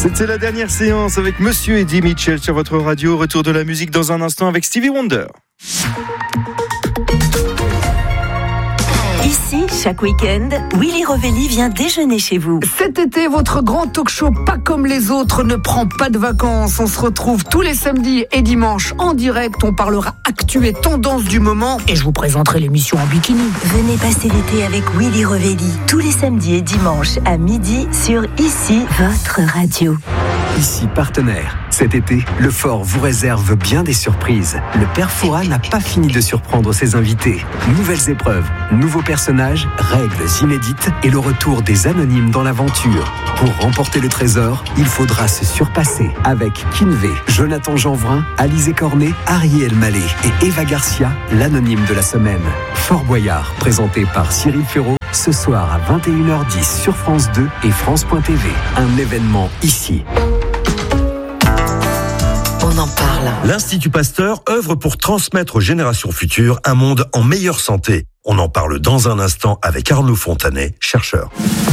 C'était la dernière séance avec Monsieur Eddie Mitchell sur votre radio. Retour de la musique dans un instant avec Stevie Wonder. Ici, chaque week-end, Willy Rovelli vient déjeuner chez vous. Cet été, votre grand talk-show pas comme les autres ne prend pas de vacances. On se retrouve tous les samedis et dimanches en direct. On parlera actu et tendance du moment et je vous présenterai l'émission en bikini. Venez passer l'été avec Willy Rovelli tous les samedis et dimanches à midi sur Ici, votre radio. Ici partenaire. Cet été, le Fort vous réserve bien des surprises. Le Père Fouras n'a pas fini de surprendre ses invités. Nouvelles épreuves, nouveaux personnages, règles inédites et le retour des anonymes dans l'aventure. Pour remporter le trésor, il faudra se surpasser avec Kinvé, Jonathan Jeanvrin, Alizé Cornet, Ariel Mallet et Eva Garcia, l'anonyme de la semaine. Fort Boyard, présenté par Cyril Ferraud, ce soir à 21h10 sur France 2 et France.tv. Un événement ici. On en parle. L'Institut Pasteur œuvre pour transmettre aux générations futures un monde en meilleure santé. On en parle dans un instant avec Arnaud Fontanet, chercheur.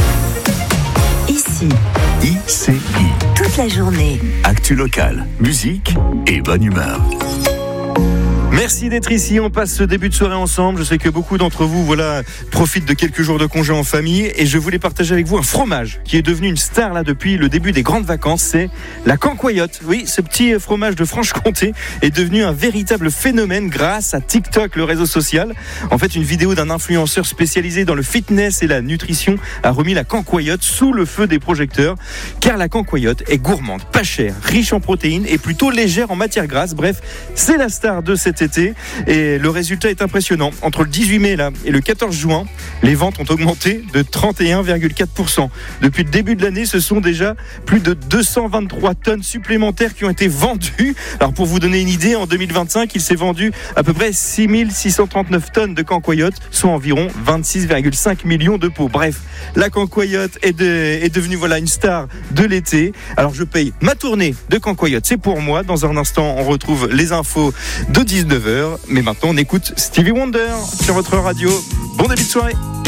Ici, ICI. toute la journée. Actu locale, musique et bonne humeur. Merci d'être ici, on passe ce début de soirée ensemble. Je sais que beaucoup d'entre vous profitent de quelques jours de congé en famille et je voulais partager avec vous un fromage qui est devenu une star là depuis le début des grandes vacances, c'est la cancoyote. Oui, ce petit fromage de Franche-Comté est devenu un véritable phénomène grâce à TikTok, le réseau social. En fait, une vidéo d'un influenceur spécialisé dans le fitness et la nutrition a remis la cancoyote sous le feu des projecteurs car la cancoyote est gourmande, pas chère, riche en protéines et plutôt légère en matière grasse. Bref, c'est la star de cet été et le résultat est impressionnant. Entre le 18 mai là, et le 14 juin, les ventes ont augmenté de 31,4%. Depuis le début de l'année, ce sont déjà plus de 223 tonnes supplémentaires qui ont été vendues. Alors pour vous donner une idée, en 2025, il s'est vendu à peu près 6639 tonnes de cancoyote, soit environ 26,5 millions de pots. Bref, la cancoyote est devenue une star de l'été. Alors je paye ma tournée de cancoyote, c'est pour moi. Dans un instant, on retrouve les infos de 19h. Mais maintenant, on écoute Stevie Wonder sur votre radio. Bon début de soirée.